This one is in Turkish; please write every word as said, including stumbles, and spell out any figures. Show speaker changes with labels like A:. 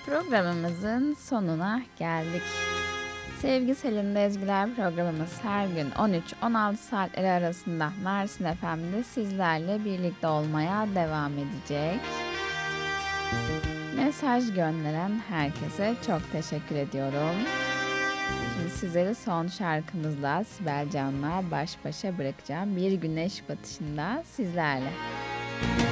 A: Programımızın sonuna geldik. Sevgi Selin'de Ezgiler programımız her gün on üç on altı saatleri arasında Mersin F M'de sizlerle birlikte olmaya devam edecek. Mesaj gönderen herkese çok teşekkür ediyorum. Şimdi sizleri son şarkımızla Sibel Can'la baş başa bırakacağım. Bir güneş batışında sizlerle.